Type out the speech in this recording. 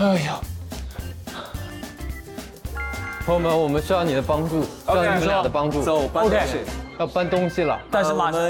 哎呀，朋友们，我们需要你的帮助，需要你们俩的帮助。 走，搬东西。 要搬东西了。 但是马上